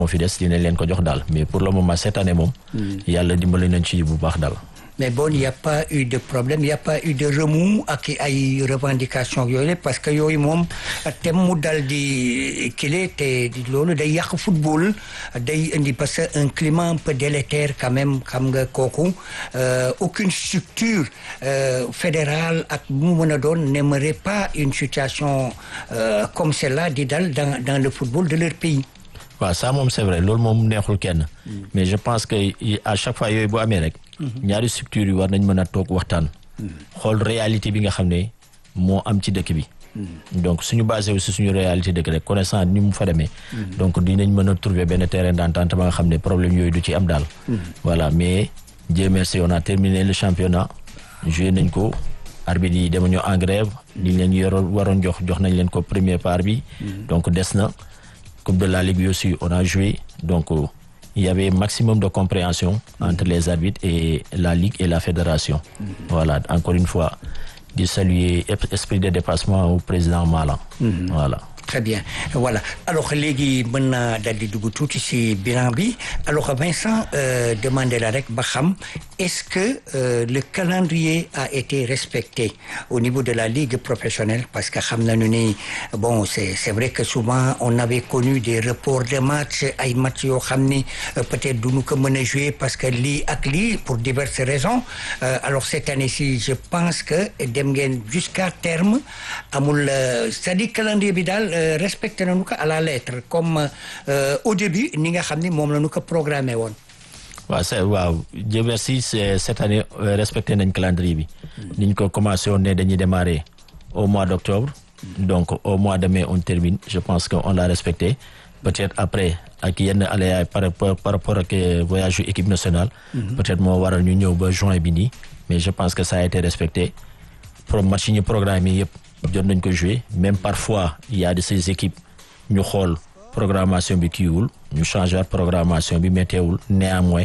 moo fi des dinañ leen ko jox daal mais pour le moment cette année moom. yàlla dimbali nañ ci bu baax daal. mais bon il y a pas eu de problème il y a pas eu de remous ak ay revendications yooyu parce que yooyu moom te mu dal di kile te loolu day yàq football day indi parce que un climat un peu délétère quand même xam nga kooku aucune structure fédérale ak bu mu mën a doon n'aimerait pas une situation comme celle-là di dal dans le football de leur pays. waaw ça moom c'est vrai loolu moom neexul kenn mais je pense que à chaque fois yooyu bu amee rek ñaari structures yi war nañ mën a toog waxtaan xool réalité bi nga xam ne moo am ci dëkk bi donc suñu basé aussi suñu réalité dëkk rek connaissant ni mu fa demee donc dinañ mën a trouver benn terrain d'entente ba nga xam ne problème yooyu du ci am daal voilà mais Dieu merci on a terminé le championnat joué nañ ko arbitre yi demañu en grève liñ leen yoroon waroon jox nañ leen ko première part bi donc des na Coupe de la Ligue aussi on a joué donc il y avait maximum de compréhension entre les arbitres et la Ligue et la fédération voilà encore une fois di saluer esprit de dépassement au président Malang voilà. Très bien voilà alors léegi mën naa daal di dugg tuuti ci bilan bi alors Vincent demandé la rek ba xam est-ce que le calendrier a été respecté au niveau de la ligue professionnelle parce que xam nañu ni bon c'est vrai que souvent on avait connu des reports de matchs ay matchs yoo xam ni peut-être duñu ko mën a jouer parce que lii ak lii pour diverses raisons alors cette année-ci je pense que dem ngeen jusqu'à terme amul c'est-à-dire calendrier bi daal respecté nañu ko à la lettre comme au début ni nga xam ni moom la ñu ko programmé woon. waaw Dieu merci cette année respecté nañ calendrier bi niñ ko commencé woon ne dañuy démarrer au mois d'octobre donc au mois de mai on termine je pense que on l'a respecté peut-être après ak yenn aléas par rapport ak voyage yu équipe nationale peut-être moo waral ñu ñëw ba juin bi nii mais je pense que ça a été respecté pour match yi ñu programme yi yëpp jot nañ ko jouer même parfois il y a de ces équipes ñu xool programmation bi kiiwul ñu changer programmation bi météwul néanmoins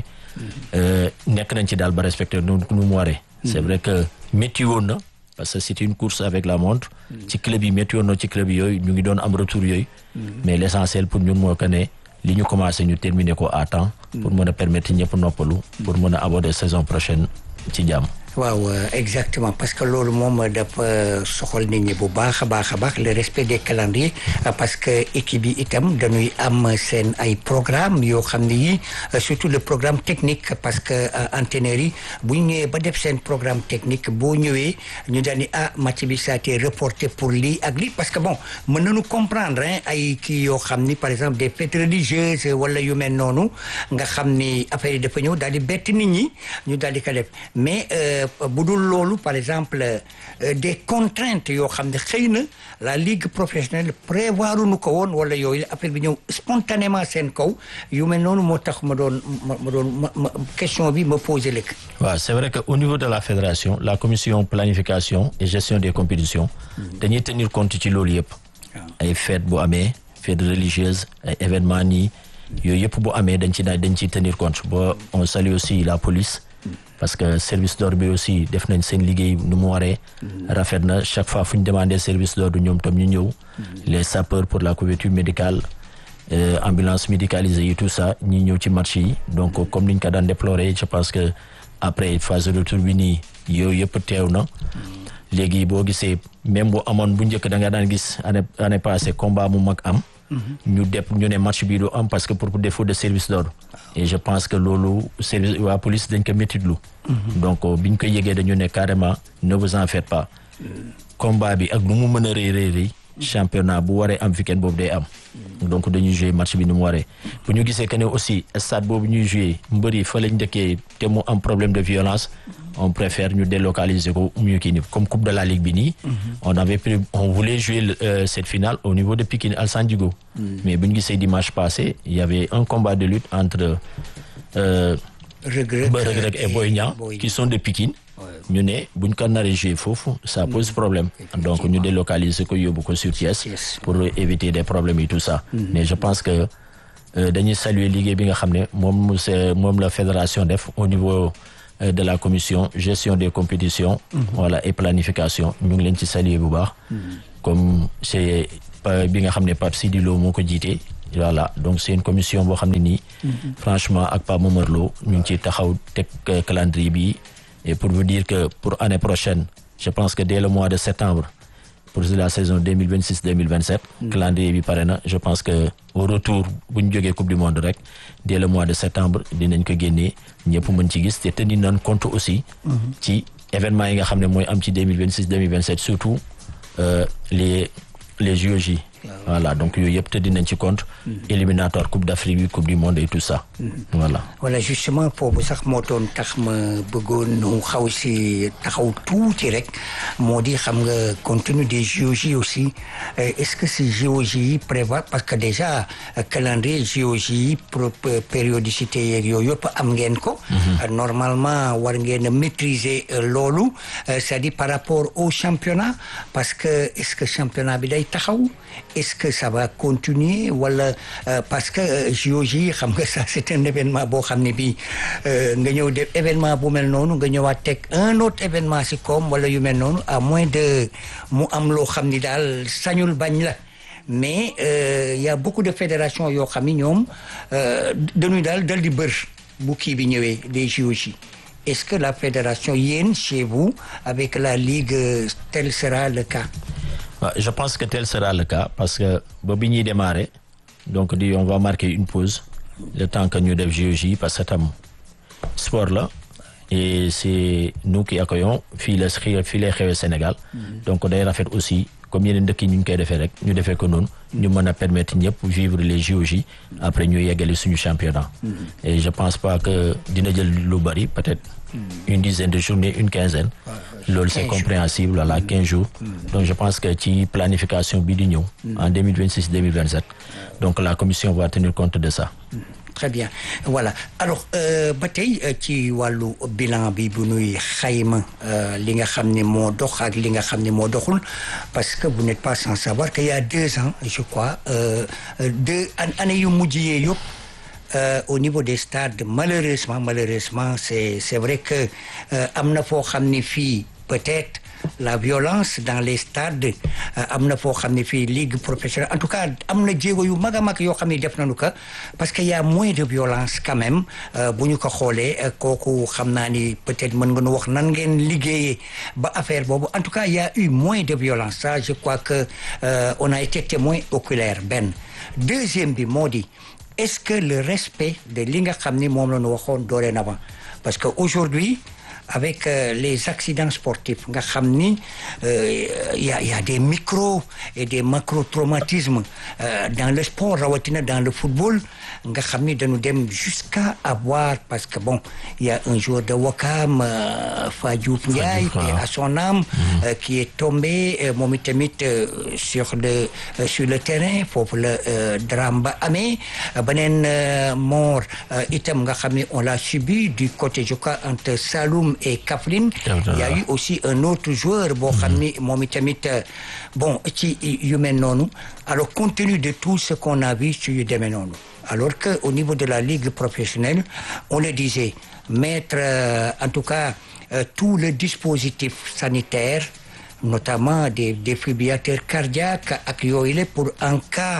nekk nañ ci daal ba respecter nu mu waree c'est vrai que métti woon na parce que c'est une course avec la montre ci club yi métti woon na ci club yi yooyu ñu ngi doon am retour yooyu mais l'essentiel pour ñun moo que ne li ñu commencé ñu terminer ko à temps pour mën a permettre ñëpp noppalu pour mën a aborder saison prochaine ci jàmm. waaw exactement parce que loolu moom dafa soxal nit ñi bu baax a baax le respect des calendriers parce que équipe yi itam dañuy am seen ay programme yoo xam ne yi surtout le programme technique parce que entraîneurs yi bu ñu ñëwee ba def seen programme technique boo ñëwee ñu daal ni match bi ça a été reporté pour lii ak lii parce que bon mën nañu comprendre ay kii yoo xam ni par exemple des fêtes religieuses wala yu mel noonu nga xam ni affaire yi dafa ñëw daal di bett nit ñi ñu daal di ko def mais bu dul loolu par exemple des contraintes yoo xam ne xëy na la ligue professionnelle prévoir nu ko woon wala yooyu affaire bi ñëw spontanément seen kaw yu mel noonu moo tax ma doon question bi ma poser lekk. waaw c'est vrai que au niveau de la fédération la commission planification et gestion des compétitions dañuy tenir compte ci loolu yëpp ay fête bu amee fête religieuse ay événements nii yooyu yëpp bu amee dañ ciy tenir compte ba on salue aussi la police parce que service d'ordre bi aussi def nañ seen liggéey nu mu waree rafet na chaque fois fu ñu demandé service d'ordre ñoom tam ñu ñëw les sapeurs pour la couverture médicale ambulance médicalisée et tout ça ñi ñëw ci match yi donc comme niñ ko daan déplorer je pense que après phase de retour bi nii yooyu yëpp teew na léegi boo gisee même bu amoon bu njëkk da nga daan gis année passée combat mu mag am ñu ne match bi du am parce que pour défaut de service d'ordre et je pense que loolu service waa police dañ ko méttitlu donc biñ ko yëgee dañu ne carrément ne vous en faites pas combat bi ak nu mu mën a rëy championnat bu waree am week-end boobu day am donc dañuy jouer match bi ni mu waree bu ñu gisee que ne aussi stade boobu ñuy jouer mbër yi fa lañ dëkkee te mu am problème de violence on préfère ñu délocaliser ko mieux kii nii comme coupe de la ligue bi nii on voulait jouer cette finale au niveau de Pikine Alassane Djigo mais bu ñu gisee dimanche passé il y avait un combat de lutte entre Reug et Boy Niang qui sont de Pikine ñu ne buñ ko naree jouer foofu ça pose problème donc ñu délocaliser ko yóbbu ko sur Thiès pour éviter des problèmes et tout ça mais je pense que dañuy saluer liggéey bi nga xam ne moom la fédération def au niveau de la commission gestion des compétitions voilà et planification ñu ngi leen ci saluer bu baax comme c'est bi nga xam ne Pape Sidi Lo moo ko jiite voilà donc c'est une commission boo xam ne nii franchement ak Pape Momar Lo ñu ngi ciy taxaw teg calendrier bi et pour vous dire que pour année prochaine je pense que dès le mois de septembre pour la saison 2026-2027 calendrier bi pare na je pense que au retour bu ñu jógee coupe du monde rek dès le mois de septembre dinañ ko génnee ñëpp mën ci gis te tenir nañ compte aussi ci événements yi nga xam ne mooy am ci 2026-2027 surtout les JOJ voilà donc yooyu yëpp te dinañ ci compte éliminatoire coupe d'Afrique bi coupe du monde et tout ça voilà justement foofu sax moo doon tax ma bëggoon nu xaw si taxaw tuuti rek moo di xam nga compte tenu des JOJ aussi est-ce que ces JOJ yi prévoit parce que déjà calendrier JOJ yi périodicité yeeg yooyu yëpp am ngeen ko normalement war ngeen a maîtriser loolu c'est-à-dire par rapport au championnat parce que est-ce que championnat bi day taxaw est-ce que ça va continuer wala parce que JOJ xam nga ça c'est un événement boo xam ne bii nga ñëw def événement bu mel noonu nga ñëwaat teg un autre événement si koom wala yu mel noonu à moins de mu am loo xam ni daal sañul bañ la mais y a beaucoup de fédérations yoo xam ni ñoom dañuy dal di bër bu kii bi ñëwee des JOJ est-ce que la fédération yéen chez vous avec la ligue tel sera le cas? Je pense que tel sera le cas parce que ba bi ñuy démarrer donc on va marquer une pause le temps que ñu def JOJ parce que tam sport la et c'est nous qui accueillons fii lay xewee Sénégal donc day rafet aussi comme yeneen dëkk yi ñu ngi koy defee rek ñu defee ko noonu ñu mën a permettre ñëpp vivre les JOJ après ñu yeggale suñu championnat et je pense pas que dina jël lu bari peut-être une dizaine de journées une quinzaine loolu c'est compréhensible voilà 15 jours donc je pense que ci planification bi di ñëw en 2026-2027 donc la commission va tenir compte de ça. Très bien voilà alors ba tey ci wàllu bilan bi bu nuy xayma li nga xam ne moo dox ak li nga xam ne moo doxul parce que vous n'êtes pas sans savoir qu'il y a 2 ans je crois 2 années yu mujj yee yëpp au niveau des stades malheureusement c'est vrai que am na foo xam ne fii peut-être la violence dans les stades am na foo xam ne fii ligue professionnelle en tout cas am na jéego yu mag a mag yoo xam ne def nañu ko parce que y a moins de violence quand même bu ñu ko xoolee kooku xam naa ni peut-être mën nga nu wax nan ngeen liggéeyee ba affaire boobu en tout cas y a eu moins de violence ça je crois que on a été témoin oculaire benn deuxième bi moo di est-ce que le respect de li nga xam ni moom la ñu waxoon dorénavant parce que aujourd'hui avec les accidents sportifs nga xam ni y a des micro et des macro-traumatismes dans le sport rawatina dans le football nga xam ni dañu dem jusqu'à avoir parce que bon il y a un joueur de Ouakam Fadiouf Ndiaye à son âme qui est tombé moom itamit sur le terrain foofu la drame ba amee beneen mort itam nga xam ni on l'a subi du côté je crois entre Saloum et Kaffrine il y a eu aussi un autre joueur boo xam ni moom itamit bon ci yu mel noonu alors compte tenu de tout ce qu'on a vu ci yu demee noonu alors que au niveau de la ligue professionnelle on le disait mettre en tout cas tout le dispositif sanitaire notamment des défibrillateurs cardiaques ak yooyu la pour en cas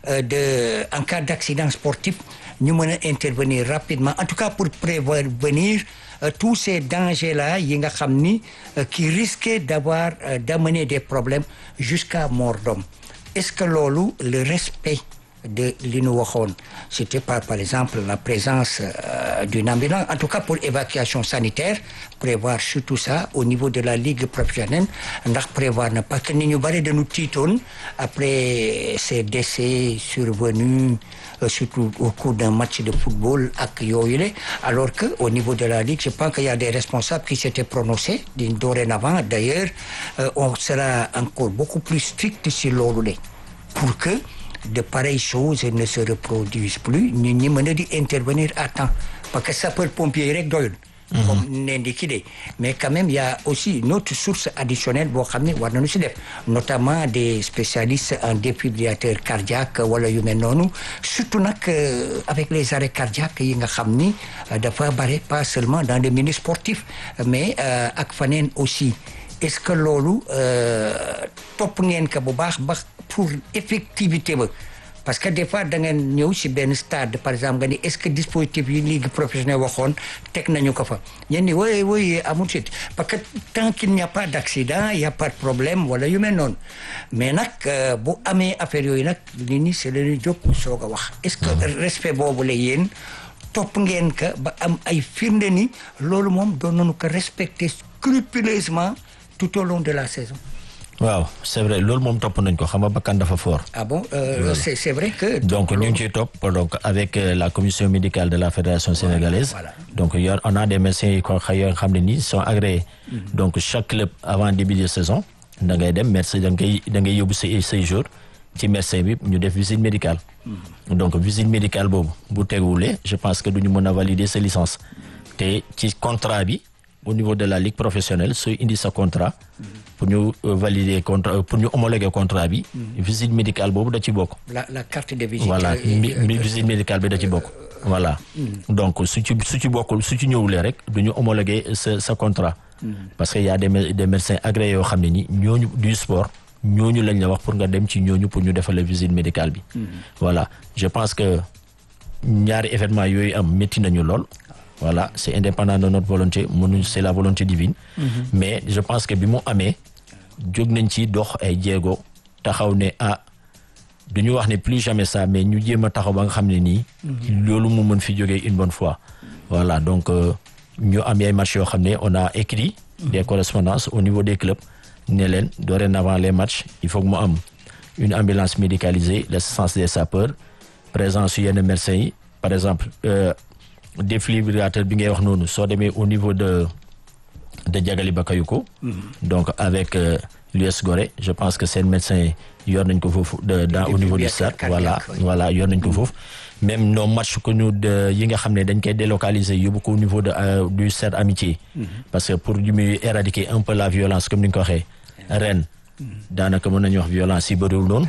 d'accident sportif ñu mën a intervenir rapidement en tout cas pour prévenir tous ces dangers-là yi nga xam ni qui risquaient d'amener des problèmes jusqu'à mort d'homme est-ce que loolu le respect de li ñu waxoon c'était par exemple la présence d'une ambulance en tout cas pour évacuation sanitaire prévoir surtout ça au niveau de la ligue professionnelle ndax prévoir na parce que nit ñu bari dañu tiitoon après ces décès survenus surtout au cours d'un match de football ak yooyu la alors que au niveau de la ligue je pense qu'il y a des responsables qui s'étaient prononcés dorénavant d'ailleurs on sera encore beaucoup plus strict sur loolu la pour que de pareilles choses ne se reproduisent plus nit ñi mën a di intervenir à temps parce que sapeur-pompier rek doyul comme ne ndiki de mais quand même il y a aussi une autre source additionnelle boo xam ne war nañu si def notamment des spécialistes en défibrillateur cardiaque wala yu mel noonu surtout nag avec les arrêts cardiaques yi nga xam ni dafa bare pas seulement dans les milieux sportifs mais ak faneen aussi est-ce que loolu topp ngeen ko bu baax ba pour effectivité ba parce que des fois da ngeen ñëw si benn stade par exemple nga ni est-ce que dispositif yi ligue professionnelle waxoon teg nañu ko fa ñeen ni oui amul si parce que tant qu'il n'y a pas d'accident il y a pas de problème wala yu mel noonu mais nag bu amee affaire yooyu nag nit ñi c'est lañuy jóg soog a wax est-ce que respect boobu la yéen topp ngeen ka ba am ay firnde ni loolu moom doon nañu ko respecter scrupuleusement tout au long de la saison. waaw c'est vrai loolu moom topp nañ ko xam nga bakkan dafa fort. ah bon c'est vrai que. donc ñu ngi ciy topp donc avec la commission médicale de la fédération sénégalaise. Voilà. donc on a des médecins yi ko xam ne nii sont agréés. donc chaque club avant début de saison da ngay dem médecin da ngay yóbbu say jours ci médecin bi ñu def visite médicale. donc visite médicale boobu bu teguwulee je pense que duñu mën a valider sa licence. te ci contrat bi. au niveau de la ligue professionnelle sooy indi sa contrat pour ñu valider contrat pour ñu homologuer contrat bi visite médicale boobu da ci bokk. la carte de visite. voilà visite médicale bi da ci bokk. voilà donc su ci bokkul su ci ñëwulee rek du ñu homologuer sa contrat. parce que y a des médecins agréés yoo xam ne ni ñooñu du sport ñooñu lañ la wax pour nga dem ci ñooñu pour ñu defal la visite médicale bi. voilà je pense que ñaari événement yooyu am métti nañu lool. voilà c'est indépendant de notre volonté c'est la volonté divine. mais je pense que bi mu amee jóg nañ ci dox ay jéego taxaw ne du ñu wax ne plus jamais ça mais ñu jéem a taxaw ba nga xam ne nii. loolu mu mën fi jógee une bonne fois. voilà donc ñu am ay matchs yoo xam ne on a écrit des correspondances au niveau des clubs ne leen dorénavant les matchs il faut que mu am une ambulance médicalisée l'assistance des sapeurs présence yenn médecins yi par exemple. défibrillateur bi ngay wax noonu soo demee au niveau de Diagali Bakayoko. donc avec l'US Gorée je pense que seen médecin yor nañ ko foofu au niveau du stade voilà yor nañ ko foofu même nos matchs que ñu yi nga xam ne dañ koy délocaliser yóbbu ko au niveau du stade Amitié. parce que pour ñu éradiquer un peu la violence comme ni nga ko waxee ren daanaka mën nañu wax violence yi bëriwul noonu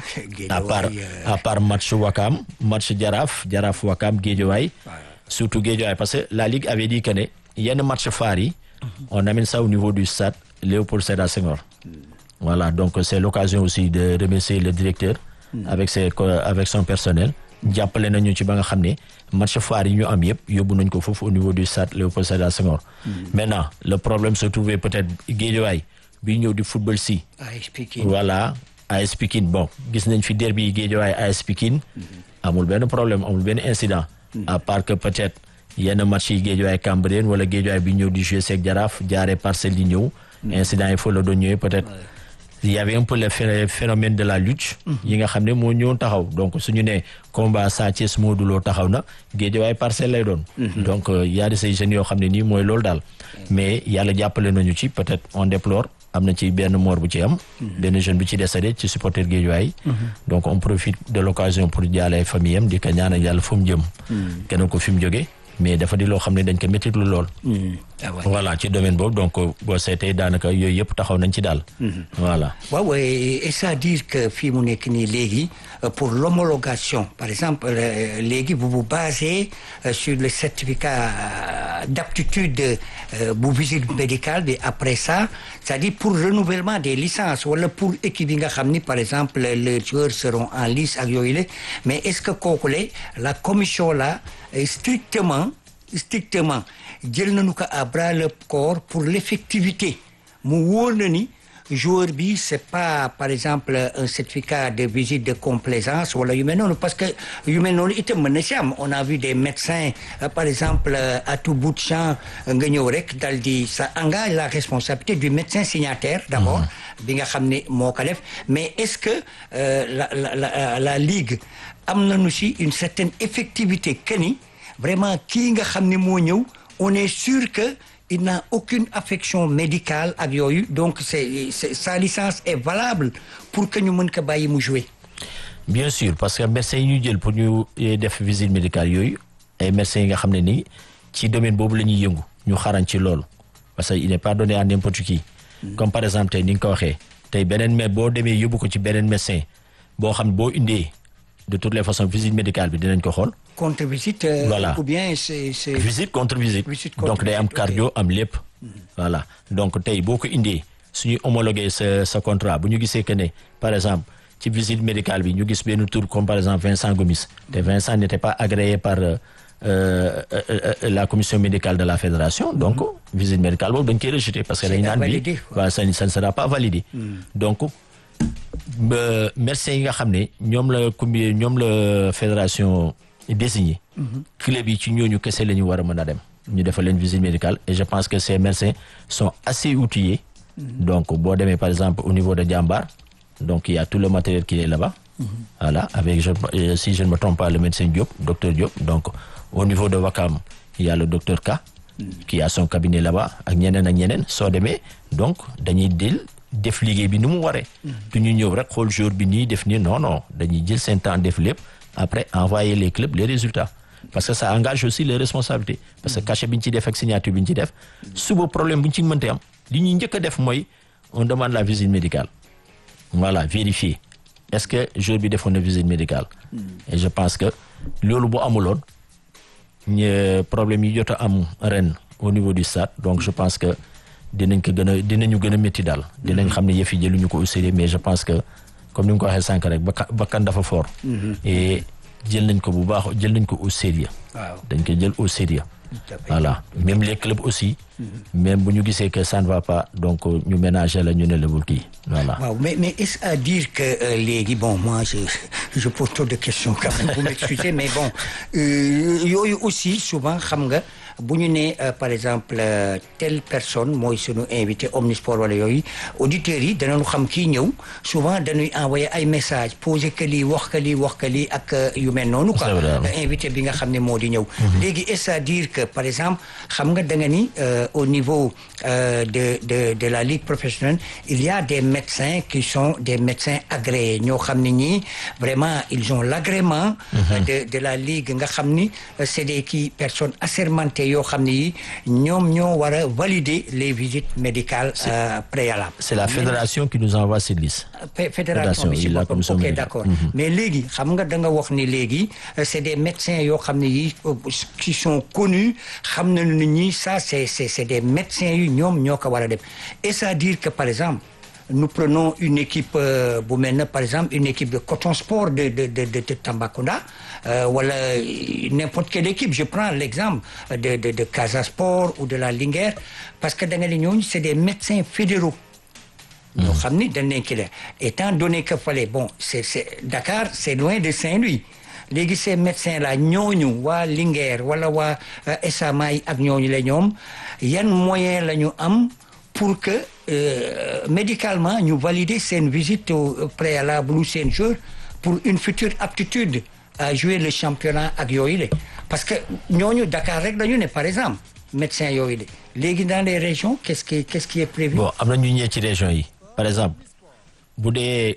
à part match Wakam match Jaraaf Wakam Guédiawaye surtout Guédiawaye parce que la Ligue avait dit que ne yenn match phares yi on amène ça au niveau du stade Léopold Sédar Senghor. voilà donc c'est l'occasion aussi de remercier le directeur avec son personnel jàppale nañu ci ba nga xam ne match phares yi ñu am yëpp yóbbu nañ ko foofu au niveau du stade Léopold Sédar Senghor. maintenant le problème se trouvait peut-être Guédiawaye bi ñëw di football si voilà AS Pikine bon gis nañ fi derby Guédiawaye AS Pikine amul benn problème amul benn incident. à part que peut-être yenn match yi Guédiawaye Cambérène wala Guédiawaye bi ñëw di jouer seeg Jaraaf jaaree Parcelles di ñëw. incident yi fa la doon ñëwee peut-être. il y avait un peu le phénomène de la lutte. yi nga xam ne moo ñëw taxaw donc suñu ne combat Sa Thiès Modou Lo taxaw na Guédiawaye Parcelles lay doon. donc y a de ces jeunes yoo xam ne nii mooy loolu daal. mais yàlla jàppale nañu ci peut-être on déplore am na ci benn mort bu ci am. benn jeune bi ci décédé ci supporter Guédiawaye. donc on profite de l'occasion pour jaale famille am di ko ñaanal yàlla fu mu jëm. kenn ko fi mu jógee mais dafa di loo xam ne dañ ko métti lu lool. voilà ci domaine boobu donc boo seetee daanaka yooyu yëpp taxaw nañ ci daal. voilà. waaw et c'est-à-dire que fii mu nekk nii léegi pour l'homologation par exemple léegi vous vous basez sur le certificat d'aptitude bu visite médicale bi après ça c'est-à-dire pour renouvellement des licences wala pour équipe yi nga xam ni par exemple les joueurs seront en lice ak yooyu la mais est-ce que kooku la commission là strictement jël nañu ko à bras le corps pour l'effectivité mu wóor na ni joueur bi c'est pas par exemple un certificat de visite de complaisance wala yu mel noonu parce que yu mel noonu itam mën na si am on a vu des médecins par exemple à tout bout de champ nga ñëw rek dal di ça engage la responsabilité du médecin signataire d'abord bi nga xam ne moo ko def mais est-ce que la ligue am nañu si une certaine effectivité que ni vraiment kii nga xam ne moo ñëw on est sûr que il n'a aucune affection médicale ak yooyu donc c'est sa licence est valable pour que ñu mën ko bàyyi mu jouer. bien sûr parce que médecins yi ñu jël pour ñu def visite médicale yooyu ay médecins yi nga xam ne nii ci domaine boobu la ñuy yëngu ñu xarañ ci loolu parce que il n'est pas donné à n'importe qui. comme par exemple tey ni nga ko waxee tey beneen mais boo demee yóbbu ko ci beneen médecin boo xam boo indee de toutes les façons visite médicale bi dinañ ko xool. contre visite. voilà ou bien c'est visite contre visite. donc day am cardio am lépp. voilà donc tey boo ko indee suñuy homologué sa contrat bu ñu gisee que ne par exemple ci visite médicale bi ñu gis benn tour comme par exemple Vincent Gomis te Vincent n'était pas agréé par la commission médicale de la fédération donc visite médicale boobu dañ koy rejeté parce que dañ naan bi waaw ça ne sera pas validé donc médecins yi nga xam ne ñoom la fédération désigné club yi ci ñooñu kese la ñu war a mën a dem ñu defal leen visite médicale et je pense que ces médecins sont assez outillés donc boo demee par exemple au niveau de Diambar donc il y a tout le matériel qui est là-bas voilà avec si je ne me trompe pas le médecin Diop docteur Diop donc au niveau de Wakam il y a le docteur Ka qui a son cabinet là-bas ak ñeneen soo demee donc dañuy def liggéey bi ni mu waree du ñu ñëw rek xool jour bi nii def nii non dañuy jël seen temps def lépp après envoyer les clubs les résultats parce que ça engage aussi les responsabilités parce que cachet bi ñu ci def ak signature bi ñu ci def suba problème bu ñu ci mënte am li ñuy njëkk a def mooy on demande la visite médicale voilà vérifier est-ce que jour bi defoon na visite médicale et je pense que loolu bu amuloon problème yi jot a am ren au niveau du stade donc je pense que dinañu gën a métti daal dinañ xam ne yëf yi jëluñu ko au sérieux mais je pense que comme ni nga ko waxee sànq rek bakkan dafa fort et jël nañ ko bu baax jël nañ ko au sérieux dañ ko jël au sérieux voilà même les clubs aussi même bu ñu gisee que ça ne va pas donc ñu ménager la ñu ne la bul kii voilà waaw mais est-ce à dire que léegi bon moi je pose trop de questions quand même vous m'excusez mais bon yooyu aussi souvent xam nga bu ñu nee par exemple telle personne mooy sunu invité Omnisport wala yooyu auditeurs yi danañu xam kii ñëw souvent dañuy envoyer ay messages poser que lii wax que lii ak yu mel noonu quoi invité bi nga xam ne moo di ñëw léegi est-ce à dire que par exemple xam nga da nga ni au niveau de la ligue professionnelle il y a des médecins qui sont des médecins agréés ñoo xam ne ñii vraiment ils ont l'agrément de la ligue nga xam ni c'est des personnes assermentées yoo xam ne yi ñoom ñoo war a valider les visites médicales préalables. C'est la fédération qui nous envoie cette liste. fédération bi si boppam ok d'accord mais léegi xam nga da nga wax ni léegi c'est des médecins yoo xam ne yi qui sont connus xam nañu ni ñi ça c'est des médecins yu ñoom ñoo ko war a def et c'est-à-dire que par exemple nous prenons une équipe bu mel ne par exemple une équipe de Coton Sport de Tambacounda wala n'importe quelle équipe je prends l'exemple de Casa Sport ou de la Linguère parce que da nga ne ñooñu c'est des médecins fédéraux ñoo xam ni dañ leen ki la étant donné que fallait bon c'est Dakar c'est loin de Saint-Louis léegi ces médecins là ñooñu waa Linguère wala waa SMA yi ak ñooñu la ñoom yan moyen la ñu am pour que médicalement ñu valider seen visite préalable ou seen jour pour une future aptitude à jouer le championnat ak yooyu la parce que ñooñu Dakar rek dañu ne par exemple médecins yooyu la léegi dans les régions qu'est-ce qui est prévu. bon am na ñu ñëw ci région yi par exemple bu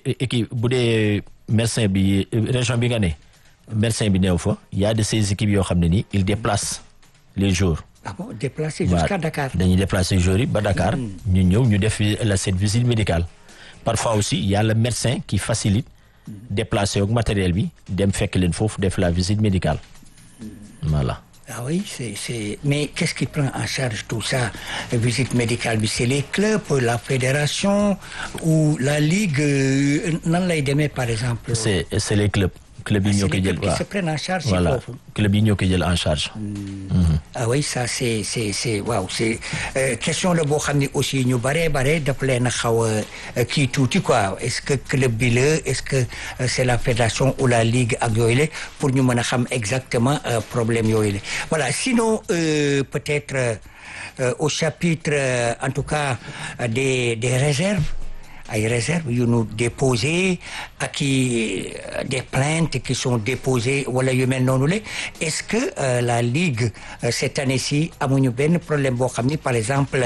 dee médecin bi région bi nga ne médecin bi néew fa y a de ces équipes yoo xam ne ni ils déplacent les jours. ah bon déplacer jusqu'à Dakar. dañuy déplacer jours yi ba Dakar. ñu ñëw ñu def cette visite médicale. parfois aussi il y a le médecin qui facilite déplacer ak matériel bi dem fekk leen foofu def la visite médicale voilà. ah oui c'est mais qu'est-ce qui prend en charge tout ça visite médicale bi c'est les clubs la fédération ou la ligue nan lay demee par exemple. c'est les clubs. club yi ñoo koy jël qui se prennent en charge si voilà foofu. club yi ñoo koy jël en charge. ah oui ça c'est waaw c'est question la boo xam ne aussi ñu bare daf leen a xaw a kii tuuti quoi est-ce que club bi la est-ce que c'est la fédération ou la ligue ak yooyu la pour ñu mën a xam exactement problème yooyu la voilà sinon peut-être au chapitre en tout cas des réserves. ay réserves yu ñu déposé ak des plaintes qui sont déposées wala yu mel noonu la est-ce que la ligue cette année-ci amuñu benn problème boo xam ni par exemple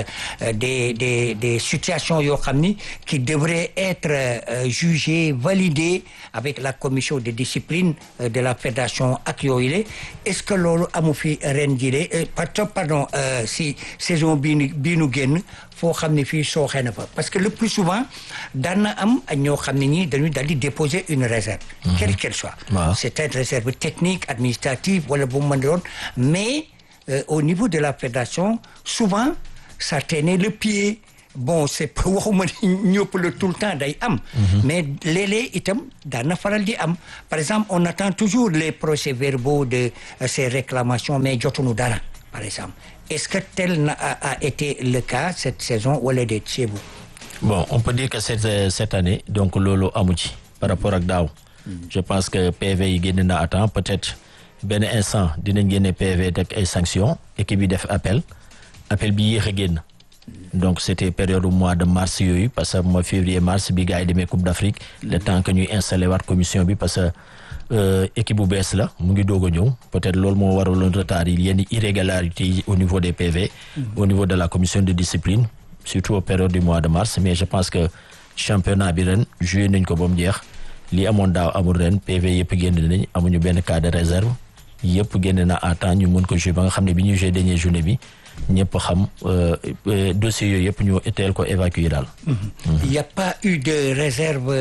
des situations yoo xam ni qui devraient être jugées validées avec la commission de discipline de la fédération ak yooyu la est-ce que loolu amu fi ren jii pardon si saison bii nu génn foo xam ne fii sooxee na fa parce que le plus souvent daan na am ñoo xam ne ñii dañuy daal di déposer une réserve. quelle qu'elle soit. c'est une réserve technique administrative wala bu mu mën doon mais au niveau de la fédération souvent ça traînait le pied bon c'est waxuma ñëpp la tout le temps day am. mais léeg-léeg itam daan na faral di am par exemple on attend toujours les procès-verbaux de ces réclamations mais jotuñu dara par exemple est-ce que tel a été le cas cette saison wala déet chez vous. Bon, on peut dire que cette année donc loolu amu ci par rapport ak daaw. Je pense que PV yi génn na à temps peut-être benn instant dinañ génne PV teg ay sanctions équipe bi def appel bi yéex a génn. Donc c'était période mois de mars yooyu parce que mois février mars bi gars yi demee Coupe d'Afrique le temps que ñuy installé waat commission bi parce que équipe bu bees la mu ngi doog a ñëw peut-être loolu moo waraloon retard yi yenn irrégularités yi au niveau des PV au niveau de la commission de discipline surtout aux périodes du mois de mars mais je pense que championnat bi ren joué nañ ko ba mu jeex li amoon daaw amul ren PV yëpp génn nañ amuñu benn cas de réserve yëpp génn na à temps ñu mën ko jouer ba nga xam ne bi ñuy jouer dernière journée bi ñëpp xam dossiers yooyu yëpp ñu teel ko évacuer daal. Il y a pas eu de réserve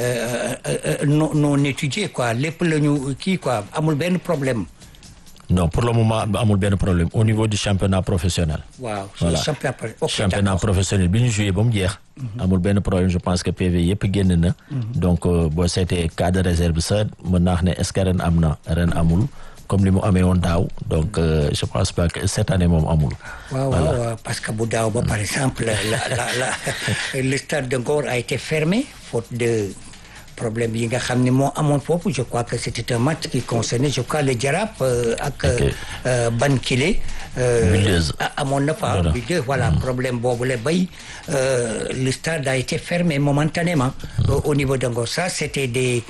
non étudiée quoi lépp la ñu kii quoi amul benn problème. Non pour le moment amul benn problème au niveau du championnat professionnel. waaw voilà championnat professionnel bi ñu joué ba mu jeex. amul benn problème je pense que PV yëpp génn na. donc boo seetee cas de réserve sa mën naa wax ne est-ce que ren am na ren amul. comme li mu amee woon daaw donc je pense pas que cette année moom amul. waaw parce que bu daaw ba par exemple le stade de Ngor a été fermé faute de problème yi nga xam ne moo amoon foofu je crois que c'était un match qui concernait je crois le Jaraaf ak Bankile. Buldeuse amoon na fa Buldeuse voilà problème boobu la bay le stade a été fermé momentanément au niveau de Ngor ça c'était des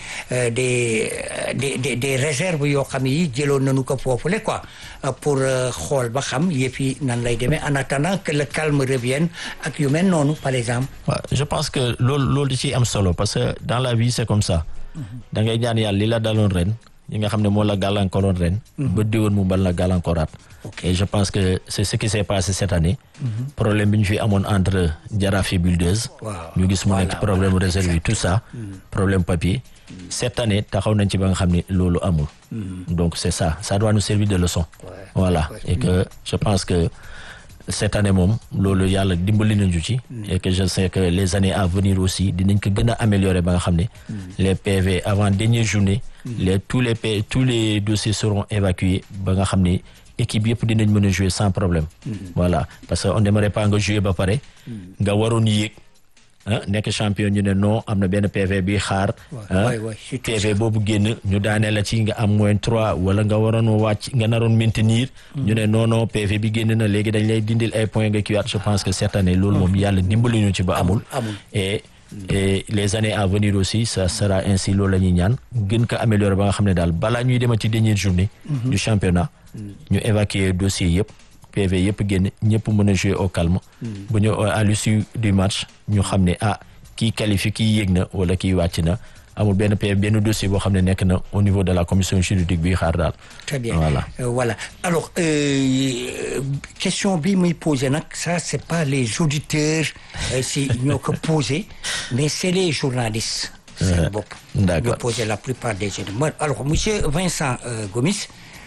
réserves yoo xam ne yi jëloon nañu ko foofu la quoi pour xool ba xam yëpp yi nan lay demee en attendant que le calme revienne ak yu mel noonu par exemple. waaw je pense que loolu ci am solo parce que dans la vie c'est comme ça. da ngay ñaan yàlla li la daloon ren yi nga xam ne moo la gàllankoroon ren. ba déwoon mu bal la gàllankooraat. et je pense que c'est ce qui s'est passé cette année. problème bi ñu fi amoon entre Jaraaf et Buldeuse. ñu gis mu nekk problème réserve tout ça. problème papier. cette année taxaw nañ ci ba nga xam ne loolu amul. donc c'est ça doit nous servir de leçon. voilà et que je pense que cette année moom loolu yàlla dimbali nañu ci. et que je sais que les années à venir aussi dinañ ko gën a améliorer ba nga xam ne. les PV avant dernière journée. tous les dossiers seront évacués ba nga xam ne équipe yëpp dinañ mën a jouer sans problème. voilà parce que on n'aimerait pas nga jouer ba pare. nga waroon yéeg. nekk champion ñu ne non am na benn PV bi xaar. PV boobu génn ñu daane la ci nga am moins 3 wala nga waroon wàcc nga naroon maintenir. ñu ne non PV bi génn na léegi dañ lay dindil ay points nga kiiwaat je pense que cette année loolu moom yàlla dimbali ñu ci ba amul. et les années à venir aussi ça sera ainsi loolu la ñuy ñaan gën ko améliorer ba nga xam ne daal balaa ñuy demati dernière journée. du championnat. ñu évacuer dossier yëpp. PV yëpp génn ñëpp mën a jouer au calme. bu ñu à l'issue du match ñu xam ne kii qualifié kii yéeg na wala kii wàcc na amul benn PV benn dossier boo xam ne nekk na au niveau de la commission juridique bi xaar daal. très bien voilà alors question bi muy posé nag ça c'est pas les auditeurs si ñoo ko posé mais c'est les journalistes. seen bopp. d'accord ñoo posé la plupart des jeunes alors monsieur Vincent Gomis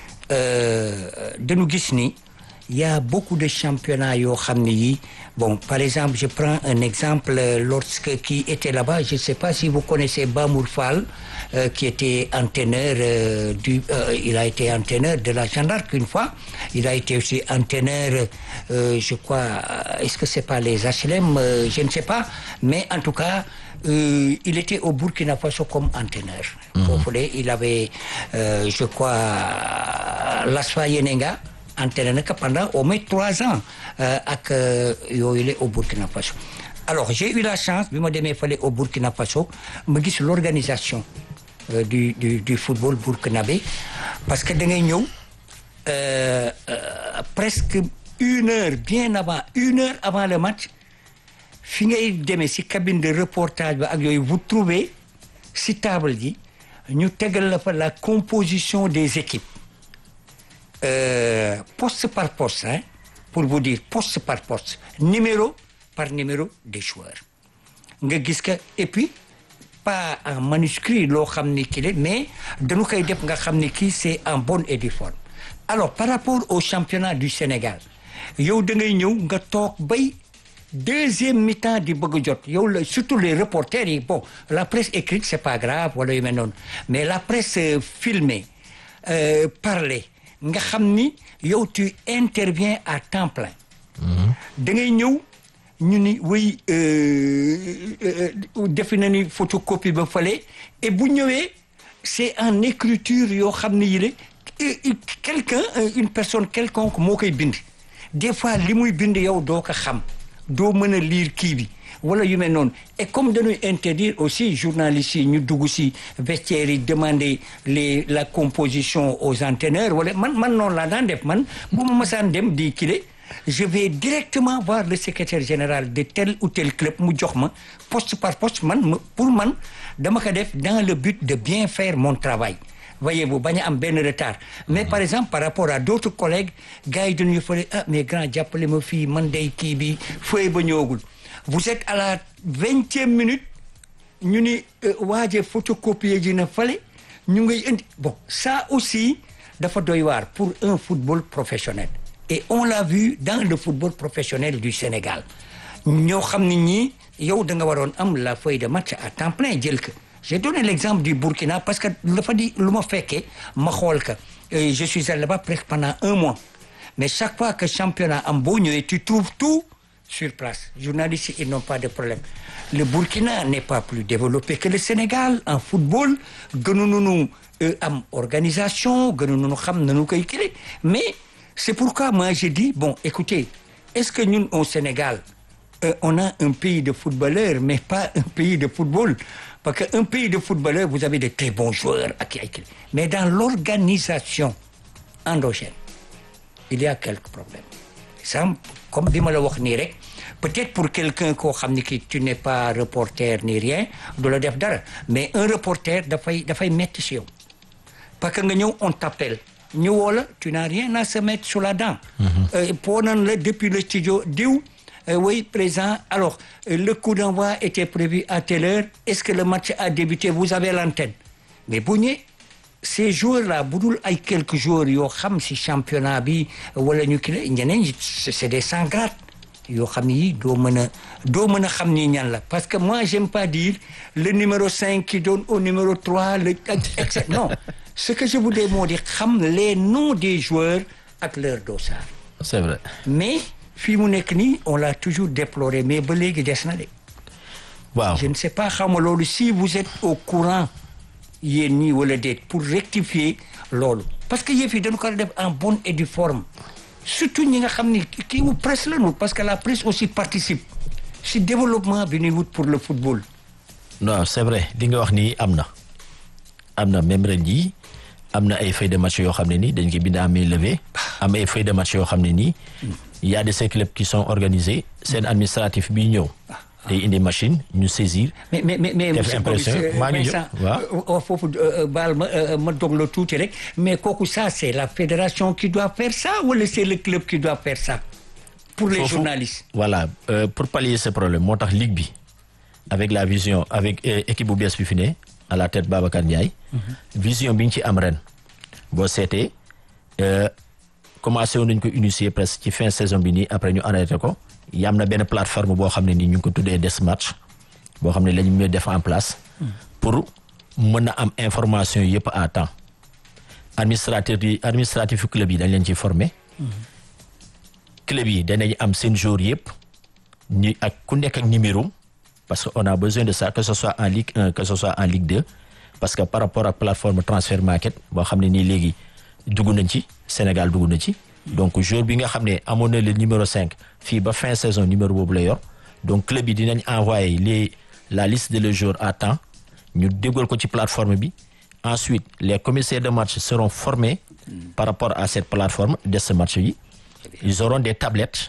dañu gis ni. Il y a beaucoup de championnats yoo xam ne yi bon par exemple je prends un exemple qui était là-bas je ne sais pas si vous connaissez Bamour Fall qui était entraîneur il a été entraîneur de la Jeanne d'Arc une fois il a été aussi entraîneur je crois est-ce que c'est pas les HLM je ne sais pas mais en tout cas il était au Burkina Faso comme entraîneur. Il avait je crois l'Asfa Yenenga entraîné pendant au moins 3 ans ak yooyu au Burkina Faso. Alors j'ai eu la chance bi ma demee fale au Burkina Faso ma gis l'organisation du football burkinabé parce que da ngay ñëw presque 1 heure bien avant 1 heure avant le match fi ngay demee ci cabine de reportage ba ak yooyu vous trouvez ci table ji ñu tegal la fa la composition des équipes. Poste par poste pour vous dire poste par poste numéro par numéro des joueurs nga gis que et puis pas en manuscrit loo xam ni kii la mais dañu koy def nga xam ni kii c'est en bonne et due forme. Alors par rapport au championnat du Sénégal yow da ngay ñëw nga toog bay deuxième mi-temps di bëgg jot yow la surtout les reporters yi bon la presse écrite c'est pas grave wala yu mel noonu mais la presse filmée parler nga xam ni yow tu interviens à temps plein. da ngay ñëw ñu ni oui defe na ni photocopie ba fale et bu ñëwee c'est en écriture yoo xam ni yile quelqu'un une personne quelconque moo koy bind des fois li muy bind yow doo ko xam doo mën a lire kii bi wala yu mel noonu et comme dañuy interdire aussi journalistes yi ñu dugg si vestiaire yi demander la composition aux entraîneurs wala man noonu laa daan def man bu ma masaan dem di kile je vais directement voir le secrétaire général de tel ou tel club mu jox ma poste par poste pour man dama ko def dans le but de bien faire mon travail voyez-vous bañ a am benn retard mais par exemple par rapport à d'autres collègues gars yi dañuy fële mais grand jàppale ma fii man day kii bi feuille ba ñëwagul vous êtes à la 20e minute ñu ni waaje photocopier ji na fale ñu ngay indi bon ça aussi dafa doy waar pour un football professionnel et on l'a vu dans le football professionnel du Sénégal ñoo xam ni ñii yow da nga waroon am la feuille de match à temps plein jël ko j'ai donné l'exemple du Burkina parce que dafa di lu ma fekkee ma xool ka je suis allé là-bas presque pendant 1 mois mais chaque fois que championnat am boo ñëwee tu trouves tout sur place journalistes ils n'ont pas de problème le Burkina n'est pas plus développé que le Sénégal en football gënuñu am organisation gënuñu xam nañu koy kile mais c'est pourquoi moi je dis bon écoutez est-ce que ñun au Sénégal on a un pays de footballeurs mais pas un pays de football parce que un pays de footballeurs vous avez de très bons joueurs mais dans l'organisation endogène il y a quelques problèmes ça comme bi ma la wax nii rek peut-être pour quelqu'un koo xam ni ki tu n'es pas reporter ni rien du la def dara mais un reporter dafay metti si yow parce que nga ñëw on t'appelle ñëwoo la tu n'as rien à se mettre sous la dent pour nan la depuis le studio diw oui présent alors le coup d'envoi était prévu à telle heure est-ce que le match a débuté vous avez l'antenne mais bu ñëwee ces joueurs-là bu dul ay quelques joueurs yoo xam si championnat bi wala ñu kii ñeneen c'est des sans grade yoo xam ni doo mën a xam ni ñan la parce que moi j'aime pas dire le numéro 5 qui donne au numéro 3 etc. Non ce que je voulais moo di xam les noms des joueurs ak leur dossard. C'est vrai. Mais fii mu nekk nii on l'a toujours déploré mais ba léegi des na de. waaw je ne sais pas xam nga loolu si vous êtes au courant yéen ñii wala déet pour rectifier loolu parce que yëf yi dañu ko def en bonne et due forme surtout ñi nga xam ni kii wu presse la ñu parce que la presse aussi participe si développement bi ñuy wut pour le football. non c'est vrai li nga wax nii am na même ren jii am na ay feuilles de match yoo xam ne nii dañ ko bind à main levée am ay feuilles de match yoo xam ne nii il y a de ces clubs qui sont organisés seen administratif bi ñëw day indi machine ñu saisir. mais def impression maa ngi jóg waaw foofu baal ma dog la tuuti rek mais kooku ça c'est la fédération qui doit faire ça wala c'est le club qui doit faire ça. pour les journalistes. voilà pour pallier ce problème moo tax ligue bi avec la vision avec équipe bu bees bi fi ne à la tête Babacar Ndiaye. vision bi ñu ci am ren boo seetee commencé woon nañu ko initier presque ci fin saison bi nii après ñu arrêté ko. yam na benn plateforme boo xam ne nii ñu ngi ko tuddee Desmatch boo xam ne la ñu mën def en place pour mën a am information yëpp à temps administratif club yi dañ leen ci former club yi danañ am seen jour yëpp ñu ak ku nekk ak numéro parce que on a besoin de ça que ce soit en Ligue 1 que ce soit en Ligue 2 parce que par rapport ak plateforme transfert market boo xam ne nii léegi dugg nañ ci Sénégal dugg na ci donc jour bi nga xam ne amoon na le numéro 5 fii ba fin saison numéro boobu la yor donc club yi dinañ envoyer la liste de les jours à temps ñu déggal ko ci plateforme bi ensuite les commissaires de match seront formés par rapport à cette plateforme de ce match yi ils auront des tablettes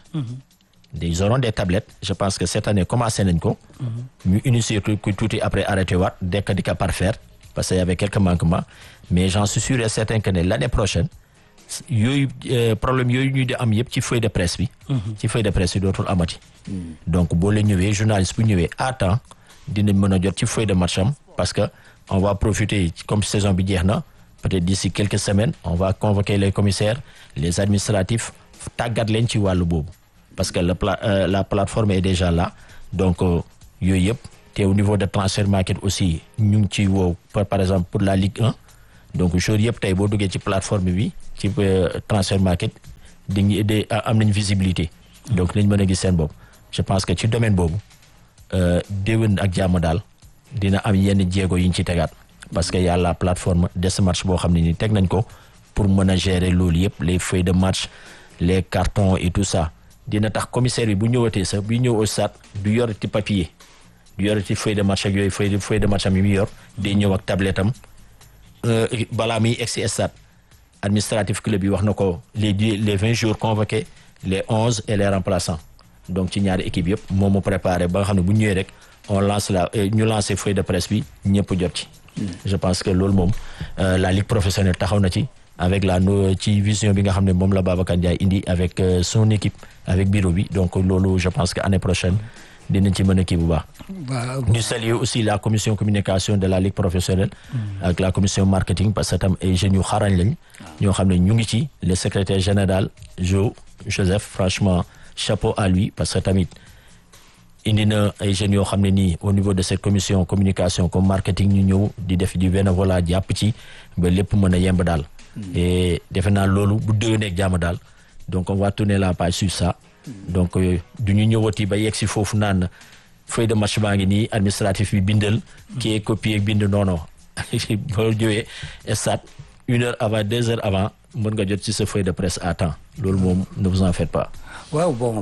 je pense que cette année commencé nañ ko ñu initier ko tuuti après arrêté waat dekk di ko parfaire parce que y avait quelques manquements mais j'en suis sûr et certain que ne l'année prochaine yooyu problème yooyu ñu di am yëpp ci feuille de presse bi. ci feuille de presse bi dootul amati. donc boo la ñëwee journaliste bu ñëwee à temps dinañ mën a jot ci feuille de match am parce que on va profiter comme saison bi jeex na peut-être d'ici quelques semaines on va convoquer les commissaires les administratifs tàggat leen ci wàllu boobu. parce que la plateforme est déjà là donc yooyu yëpp te au niveau de transfert market aussi ñu ngi ciy woo par exemple pour la Ligue 1 donc joueurs yëpp tey boo duggee ci plateforme bi ci transfert market di am nañ visibilité donc nañ mën a gis seen bopp je pense que ci domaine boobu déwén ak jàmm daal dina am yenn jéego yi ñu ci tegaat parce que y a la plateforme Desmarch boo xam ne ni teg nañ ko pour mën a gérer loolu yëpp les feuilles de match les cartons et tout ça dina tax commissaire bi bu ñëwatee sax bu ñëw au stade du yor ci papier du yor ci feuille de match ak yooyu feuille de match am yi mu yor day ñëw ak tablette am balaa muy egg si stade administratif club yi wax na ko les 20 jours convoqués les 11 et les remplaçants donc ci ñaari équipe yëpp moom mu préparé ba nga xam ne bu ñëwee rek on lance ñu lancé feuille de presse bi ñëpp jot ci. je pense que loolu moom la ligue professionnelle taxaw na ci avec ci vision bi nga xam ne moom la Babacar Ndiaye indi avec son équipe avec bureau bi donc loolu je pense que année prochaine dinañ ci mën a kii bu baax. ñu saluer aussi la commission communication de la ligue professionnelle. ak la commission marketing parce que tam ay jeunes yu xarañ lañ. ñoo xam ne ñu ngi ci le secrétaire général Joseph franchement chapeau à lui parce que tamit indi na ay jeunes yoo xam ne nii au niveau de cette commission communication comme marketing ñu ñëw di def du bénévolat jàpp ci ba lépp mën a yemb daal. et defe naa loolu bu déwénee ak jàmm daal donc on va tourner la page sur ça. donc du ñu ñëwati ba yegg si foofu naan feuille de match baa ngi nii administratif bi bindal. kii copier bind non boo ñëwee stade 1 heure avant 2 heures avant mën nga jot ci sa feuille de presse à temps loolu moom ne vous en faites pas. waaw bon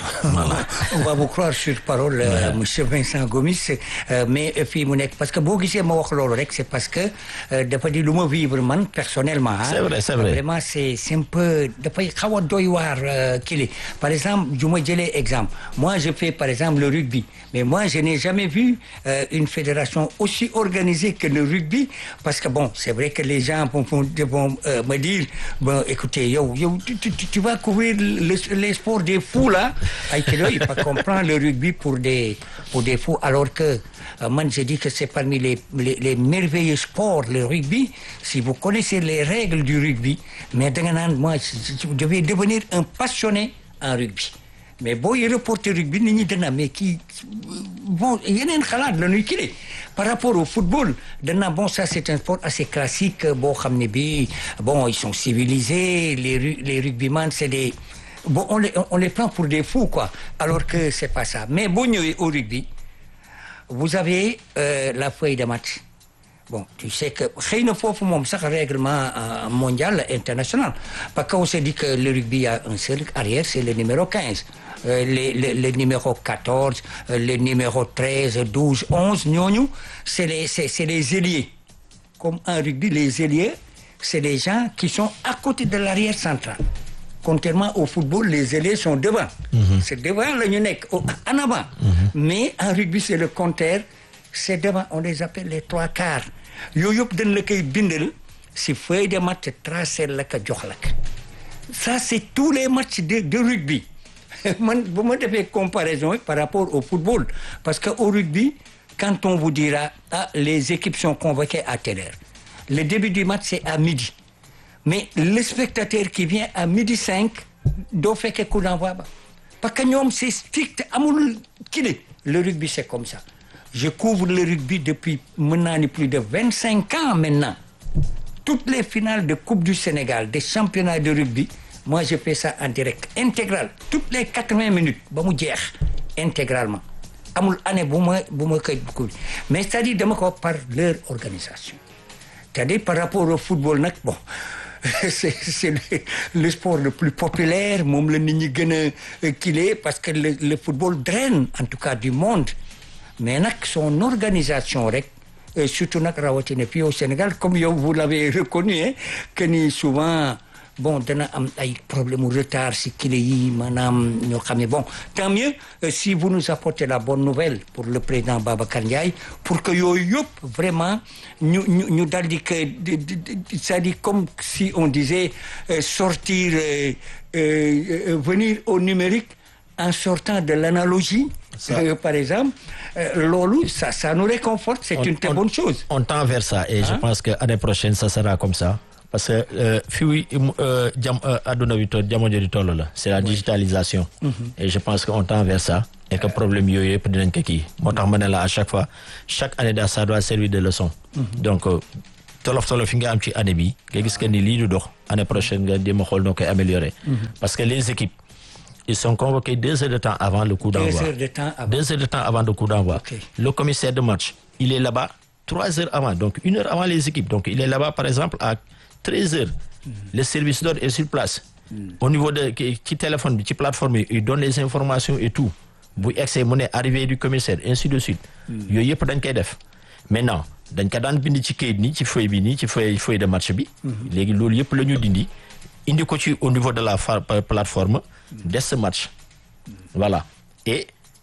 on va vous croire sur parole monsieur Vincent Gomis mais fii mu nekk parce que boo gisee ma wax loolu rek c'est parce que dafa di lu ma vivre man personnellement c'est vrai vraiment c'est un peu dafay xaw a doy waar kii par exemple ju ma jëlee exemple moi je fais par exemple le rugby mais moi je n'ai jamais vu une fédération aussi organisée que le rugby parce que bon c'est vrai que les gens vont me dire bon écoutez yow tu vas couvrir les sports des fous là ay kilo il faut comprendre le rugby pour des fous alors que man je dis que c'est parmi les merveilleux sports le rugby si vous connaissez les règles du rugby mais da nga naan moi je vais devenir un passionné en rugby mais boo y reporter rugby nit ñi dana mais kii bon yeneen xalaat la ñuy kii par rapport au football dana bon ça c'est un sport assez classique boo xam ne bi bon ils sont civilisés les rugbyman c'est des bon on les prend pour des fous quoi alors que c'est pas ça mais boo ñëwee au rugby vous avez la feuille de match bon tu sais que xëy na foofu moom sax règlement mondial international parce qu'on se dit que le rugby a un seul arrière c'est le numéro 15 le numéro 14 le numéro 13 12 11 ñooñu c'est les ailiers comme en rugby les ailiers c'est les gens qui sont à côté de l'arrière central. Contrairement au football, les ailiers sont devant. C'est devant la ñu nekk en avant. Mais en rugby, c'est le contraire. C'est devant, on les appelle les trois quarts. Yooyu yëpp dañ la koy bindal si feuille de match tracé la ko jox la ko. Ça, c'est tous les matchs de rugby. Man bu ma defee comparaison par rapport au football. Parce que au rugby, quand on vous dira les équipes sont convoquées à telle heure. Le début du match, c'est à midi. Mais le spectateur qui vient à 12h05 doo fekkee coup d'envoi ba parce que ñoom c'est strict amul kii le rugby c'est comme ça je couvre le rugby depuis mën naa ni plus de 25 ans maintenant toutes les finales de Coupe du Sénégal des championnats de rugby moi je fais ça en direct intégral toutes les 80 minutes ba mu jeex intégralement amul année bu ma koy mais c'est-à-dire dama ko par leur organisation c'est-à-dire par rapport au football nag bon c'est le sport le plus populaire moom la nit ñi gën a kile parce que le football draine en tout cas du monde mais nag son organisation rek surtout nag rawatina fii au Sénégal comme yow vous l'avez reconnu hein que ni souvent bon dana am ay problème u retard si kile yi maanaam ñoo xam ne bon tant mieux si vous nous apportez la bonne nouvelle pour le président Babacar Ndiaye pour que yooyu yëpp vraiment ñu dal di que c'est-à-dire comme si on disait sortir venir au numérique en sortant de l'analogie par exemple loolu ça nous réconforte c'est une très bonne chose on tend vers ça et je pense que année prochaine ça sera comme ça parce que fii adduna bi toll jamono di toll la c'est la digitalisation. Et je pense que on tend vers ça. Et que problème yooyu yëpp dinañ ko kii moo tax ma ne la à chaque fois chaque année daal ça doit servir de leçon. Donc tolof yi nga am ci année bi nga gis que ni lii du dox année prochaine nga dem a xool noo koy améliorer. Parce que les équipes ils sont convoqués 2 heures de temps avant le coup d'envoi. 2 heures de temps avant. 2 heures de temps avant le coup d'envoi. Okay. Le commissaire de match il est là-bas 3 heures avant donc 1 heure avant les équipes donc il est là-bas par exemple à 13 heures. Le service d'ordre est sur place. Au niveau de ci téléphone bi ci plateforme yi il donne les informations et tout. bu egsee mu ne arrivée du commissaire ainsi de suite. yooyu yëpp dañ koy def. maintenant dañ ko daan bind ci kayit nii ci feuille bi nii ci feuille de match bi. léegi loolu yëpp la ñu indi ko ci au niveau de la plateforme. de ce match. voilà et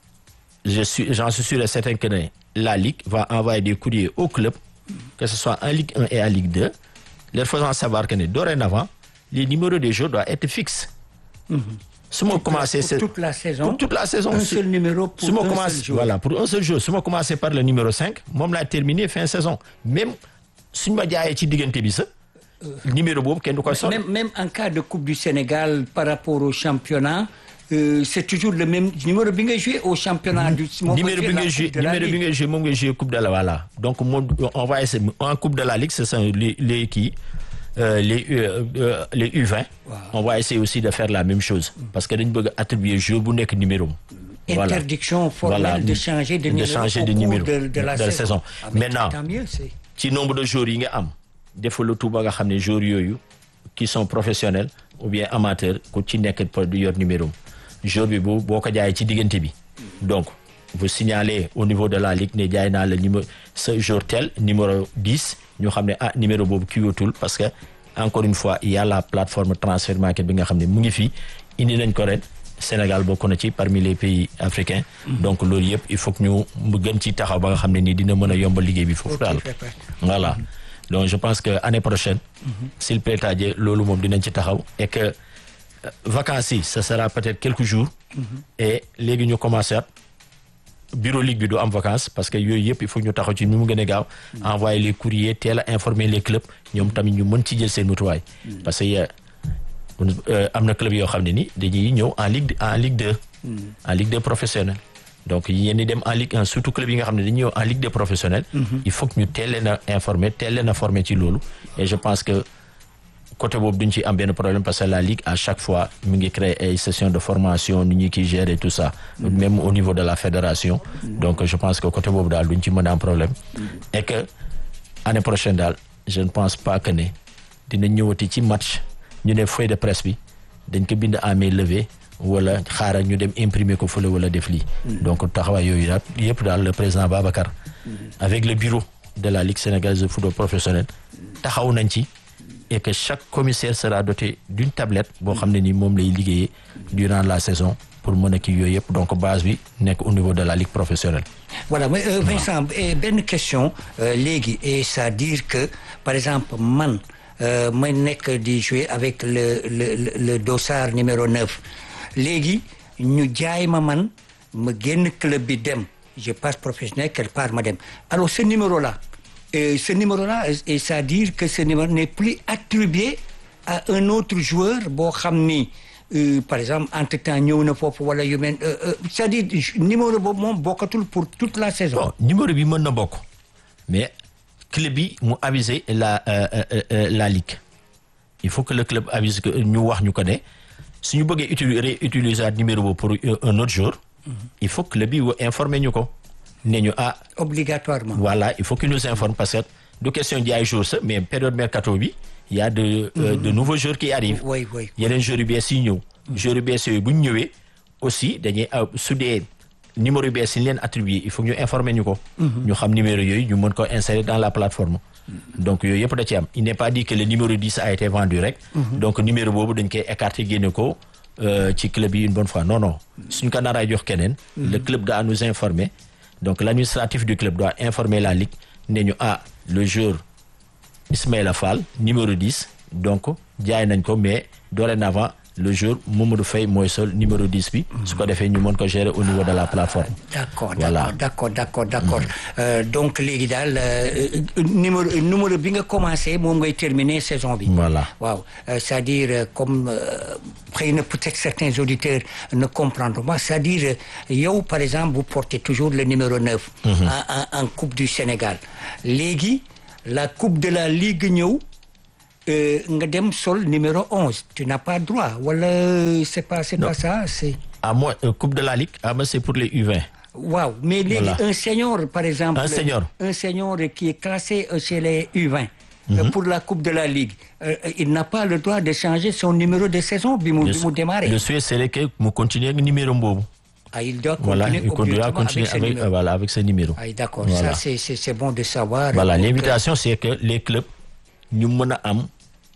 j'en suis sûr et certain que la Ligue va envoyer des courriers au club que ce soit en Ligue 1 et en Ligue 2 leur faisant savoir que dorénavant les numéros des joueurs doivent être fixes. su ma commencé pour toute la saison. Pour toute la saison. Un seul numéro pour un seul jour. Voilà, pour un seul jour. su ma commencé par le numéro 5 moom laa terminé fin saison même suñ ma jaayee ci diggante bi sax numéro boobu kenn du koy sonn. Même en cas de Coupe du Sénégal par rapport au championnat c'est toujours le même numéro bi nga joué au championnat du. numéro bi nga joué moom nga joué Coupe de la voilà donc moom on va essayer en Coupe de la Ligue ce sont les kii. Les U20. Wow. On va essayer aussi de faire la même chose parce que dañ bëgg attribuer jour bu nekk numéro. Interdiction formelle de changer de numéro de la saison. Maintenant ci nombre de jours yi nga am defal le tout ba nga xam ne jours yooyu qui sont professionnels ou bien amateurs ku ci nekk du yor numéro jour bi boo ko jaayee ci diggante bi donc vous signalez au niveau de la Ligue ne jaay naa le numéro ce jour tel numéro 10 ñu xam ne numéro boobu kii wootul parce que encore une fois il y a la plateforme transfert market bi nga xam ne mu ngi fii indi nañ ko ren Sénégal bokk na ci parmi les pays africains. Donc loolu yëpp il faut que ñu gën ci taxaw ba nga xam ne nii dina mën a yombal liggéey bi foofu daal. Voilà donc je pense que année prochaine. s'il plaît à Dieu loolu moom dinañ ci taxaw et que vacances yi ce sera peut-être quelques jours. et léegi ñu commencé at bureau ligue bi du am vacances parce que yooyu yëpp il faut ñu taxaw ci nu mu gën a gaaw. envoyer les courriers teel a informer les clubs ñoom tamit ñu mën ci jël seen mutuwaay. parce que am na club yoo xam ne ni dañuy ñëw en ligue 2. en ligue 2 professionnelle. donc yéen di dem en ligue 1 surtout club yi nga xam ne dañuy ñëw en ligue 2 professionnelle. il faut que ñu teel leen a informer teel leen a former ci loolu. et je pense que côté boobu duñ ci am benn problème parce que la ligue à chaque fois mu ngi créer ay sessions de formation ni ñu kiy gérer tout ça. même au niveau de la fédération. donc je pense que côté boobu daal duñ ci mën a am problème. et que année prochaine daal je ne pense pas que ne dina ñëwati ci match. ñu ne feuille de presse bi dañ ko bind à main levée wala xaaral ñu dem imprimer ko fële wala def lii. donc taxawaay yooyu daal yëpp daal le président Babacar. avec le bureau de la Ligue sénégalaise de football professionnel taxaw nañ ci. et que chaque commissaire sera doté d'une tablette boo xam ne ni moom lay liggéeyee durant la saison pour mën a kii yooyu yëpp donc base bi nekk au niveau de la Ligue professionnelle. Voilà mais Vincent benn question léegi et c'est-à-dire que par exemple man. ma nekk di jouer avec le dossard numéro 9 léegi ñu jaay ma man ma génn club bi dem je passe professionnel quelque part ma dem alors ce numéro là et c'est-à-dire que ce numéro n'est plus attribué à un autre joueur boo xam ni par exemple entre-temps ñëw na foofu wala yu mel c'est-à-dire numéro boobu moom bokkatul pour toute la saison. Bon numéro bi mën na bokk mais. club bi mu aviser la ligue il faut que le club avise que ñu wax ñu ko ne suñu bëggee réutiliser numéro boobu pour un autre jour. il faut que club bi informer ñu ko ne ñu obligatoirement. voilà il faut qu'il nous informe parce que du question jaay jour sa mais période mercato bi y a de nouveaux joueurs qui arrivent. oui. yeneen joueurs yu bees yi ñëw. joueurs yu bees yooyu bu ñu ñëwee aussi dañuy su dee. numéro yu bees yi leen attribué il faut ñu informer ñu ko. ñu xam numéro yooyu ñu mën ko insérer dans la plateforme. donc yooyu yëpp da ci am il n'est pas dit que le numéro 10 a été vendu rek. donc numéro boobu dañ koy écarter génne ko ci club yi une bonne fois non suñ ko naraay jox keneen. le club doit nous informer donc l'administratif du club doit informer la ligue ne ñu le jour Ismaïla Fall numéro 10 donc jaay nañ ko mais dorénavant le jour Mamadou Faye mooy sol numéro 10 bi. su ko defee ñu mën ko gérer au niveau de la plateforme. d'accord voilà d'accord. Donc léegi daal numéro bi nga commencé moom ngay terminer saison bi. voilà waaw c'est-à-dire comme xëy na peut-être certains auditeurs ne comprendront pas, c'est-à-dire yow par exemple vous portez toujours le numéro 9. en Coupe du Sénégal léegi la Coupe de la Ligue ñëw. nga dem sol numéro 11 tu n'as pas droit wala c'est pas ça c'est. à moi Coupe de la Ligue c'est pour les U20. waaw mais léegi voilà. un senior par exemple. un senior qui est classé chez les U20. Pour la Coupe de la Ligue il n'a pas le droit de changer son numéro de saison bi mu démarrer. le souhait c'est que mu continuer ak numéro boobu. il doit continuer avec ce numéro. D'accord. Voilà. Ça c'est bon de savoir. Voilà, l'invitation c'est que les clubs ñu mën a am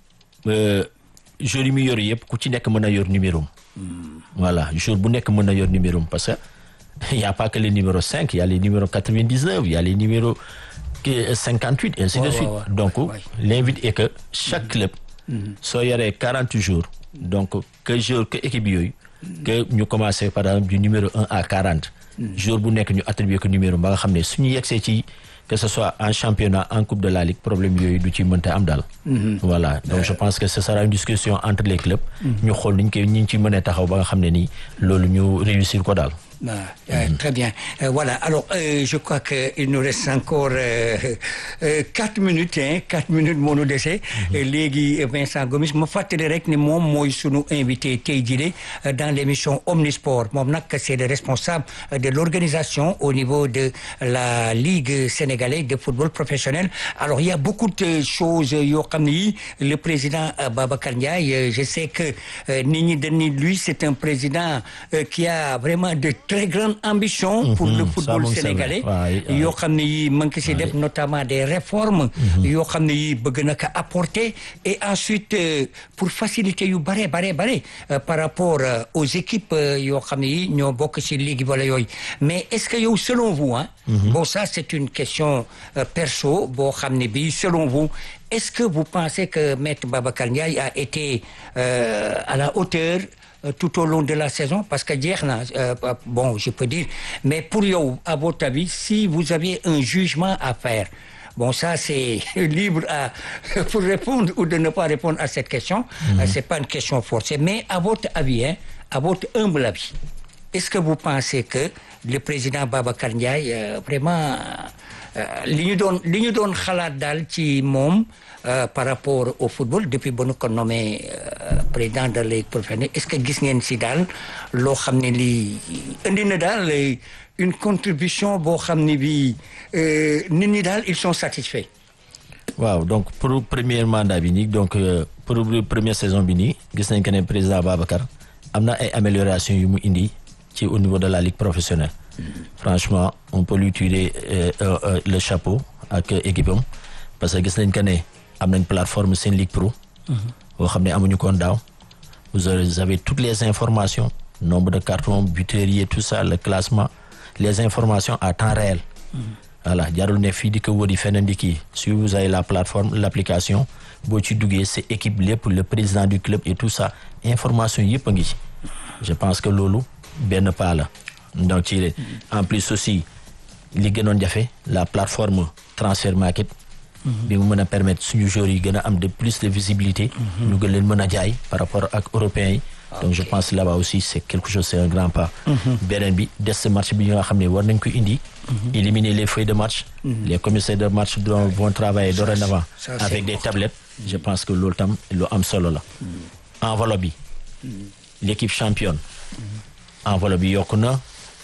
jour yi mu yor yëpp ku ci nekk mën a yor numéro. Voilà, jour bu nekk mën a yor numéro parce que y a pas que les numéros 5, il y a les numéros 99, il y a les numéros 58 et ainsi de suite. Donc l'invite est que chaque club soo yoree 40 jours donc que équipe yooyu que ñu commencer par exemple du numéro 1 à 40 jour bu nekk ñu attribuer que numéro ba nga xam ne suñu yegsee ci que ce soit en championnat en Coupe de la Ligue problème yooyu du ci mënta am daal. Voilà, donc je pense que ce sera une discussion entre les clubs ñu xool niñ ci mën a taxaw ba nga xam ne nii loolu ñu réussir ko daal. Très bien. Voilà. Alors, je crois qu'il nous reste encore 4 minutes. 4 minutes moo décès. Léegi Vincent Gomis ma fàttali rek ne moom mooy sunu invité tey jii dans l'émission Omnisport. Moom nag c'est le responsable de l'organisation au niveau de la Ligue sénégalaise de football professionnel. Alors, il y a beaucoup de choses yoo xam ne yi le président Babacar Ndiaye, je sais que nit ñi dañ ni lui c'est un président qui a vraiment de très grande ambition pour le football sénégalais yoo xam ne yi mën ko si def notamment des réformes yoo xam ne yi bëgg na ko apporter et ensuite pour faciliter yu bare par rapport aux équipes yoo xam ne yi ñoo bokk si ligue wala yooyu mais est-ce que yow selon vous bon ça c'est une question perso boo xam ne bi selon vous est-ce que vous pensez que Maître Babacar Ndiaye a été à la hauteur tout au long de la saison parce que jeex na bon je peux dire mais pour yow à votre avis si vous avez un jugement à faire bon ça c'est libre pour répondre ou de ne pas répondre à cette question c'est pas une question forcée mais à votre avis à votre humble avis est-ce que vous pensez que le président Babacar Ndiaye vraiment li ñu doon xalaat daal ci moom par rapport au football depuis ba nu ko nommé président de la Ligue professionnelle est-ce que gis ngeen si daal loo xam ne lii indi na daal une contribution boo xam ne bi nit ñi daal ils sont satisfaits. waaw donc pour premier mandat bi nii donc pour première saison bi nii gis nañ que ne président Babacar am na ay améliorations yu mu indi ci au niveau de la Ligue professionnelle. Franchement on peut lui tirer le chapeau ak équipe am parce que gis nañ que ne am nañ plateforme Sen Ligue Pro boo xam ne amuñu koon daaw vous avez toutes les informations nombre de cartons buteurs yi tout ça le classement les informations à temps réel voilà jarul ne fii di ko wëri feneen di kii si vous avez la plateforme l'application boo ci duggee c'est équipe lépp le président du club et tout ça information yëpp a ngi ci je pense que loolu benn pas la donc ci en plus aussi li gënoon jafe la plateforme transfert market bi mu mën a permettre suñu joueurs yi gën a am de plus de visibilité ñu gën leen mën a jaay par rapport ak européens yi donc je pense là-bas aussi c'est quelque chose c'est un grand pas beneen bi des match bi nga xam ne war nañ ko indi éliminer les feuilles de match les commissaires de match vont travailler dorénavant avec des tablettes je pense que loolu tam lu am solo la enveloppe bi l'équipe championne enveloppe bi yokku na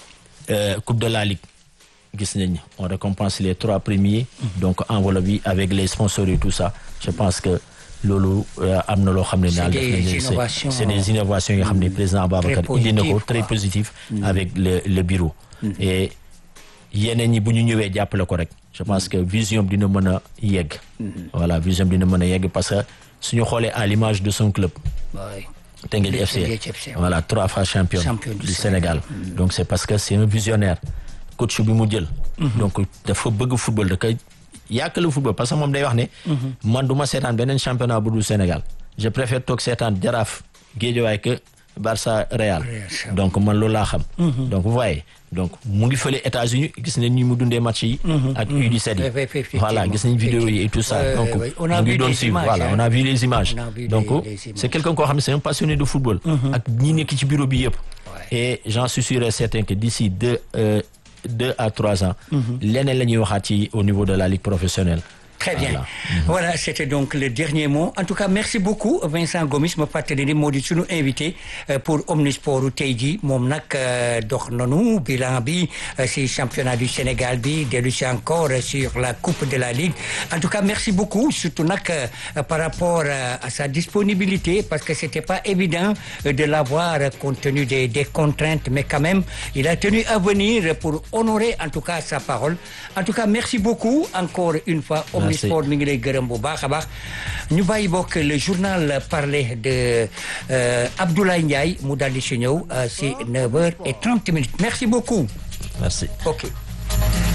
Coupe de la Ligue gis nañ on récompense les 3 premiers donc enveloppe bi avec les sponsors et tout ça je pense que loolu am na loo xam ne daal c'est des innovations yoo xam ne président Babacar indi na ko très positif avec le bureau et yeneen ñi bu ñu ñëwee jàppale ko rek je pense que vision dina mën a yegg voilà vision dina mën a yegg parce que suñu xoolee à l'image de son club Teungueth FC voilà 3 fois champion du Sénégal donc c'est parce que c'est un visionnaire coach bi mu jël donc dafa bëgg football da koy yàq le football parce que moom day wax ne man du ma seetaan beneen championnat bu dul Sénégal je préfère toog seetaan Jaraaf Guédiawaye que Barça Real donc man loolu laa xam donc vous voyez donc mu ngi fële États-Unis gis nañ ni mu dundee match yi ak U17 yi voilà gis nañ vidéo yi et tout ça donc mu ngi doon suivre voilà on a vu les images donc c'est quelqu'un koo xam ne c'est un passionné de football ak ñi nekk ci bureau bi yëpp et j'en suis sûr et certain que d'ici 2 à 3 ans leneen la ñuy waxaat ci au niveau de la ligue professionnelle. Très bien. Voilà, c'était donc le dernier mot. En tout cas, merci beaucoup Vincent Gomis ma fàttali ni moo di sunu invité pour Omnisport tey jii moom nag dox nanu bilan bi si championnat du Sénégal bi dellu si encore sur la coupe de la Ligue. En tout cas, merci beaucoup surtout nag par rapport à sa disponibilité parce que c'était pas évident de l'avoir compte tenu des contraintes mais quand même il a tenu à venir pour honorer en tout cas sa parole. En tout cas, merci beaucoup encore une fois. Omnisport mi ngi lay gërëm bu baax a baax ñu bàyyi bokk le journal parlait de Abdoulaye Ndiaye mu daal di si ñëw si 9h30. Merci beaucoup. Merci. Ok.